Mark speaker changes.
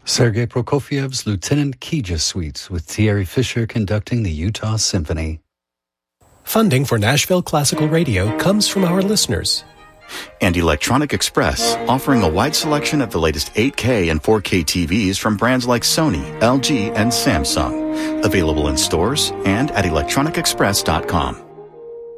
Speaker 1: Sergei Prokofiev's Lieutenant Kija Suite with Thierry Fisher conducting the Utah Symphony.
Speaker 2: Funding for Nashville Classical Radio comes from our listeners.
Speaker 3: And Electronic Express, offering a wide selection of the latest 8K and 4K TVs from brands like Sony, LG, and Samsung. Available in stores and at electronicexpress.com.